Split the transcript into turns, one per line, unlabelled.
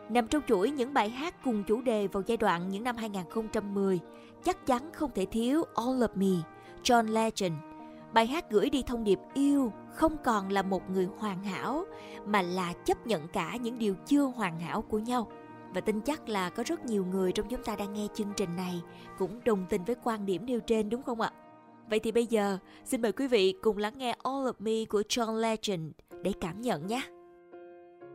Nằm trong chuỗi những bài hát cùng chủ đề vào giai đoạn những năm 2010, chắc chắn không thể thiếu All of Me, John Legend. Bài hát gửi đi thông điệp yêu không còn là một người hoàn hảo, mà là chấp nhận cả những điều chưa hoàn hảo của nhau. Và tin chắc là có rất nhiều người trong chúng ta đang nghe chương trình này cũng đồng tình với quan điểm nêu trên, đúng không ạ? Vậy thì bây giờ, xin mời quý vị cùng lắng nghe All of Me của John Legend để cảm nhận nhé.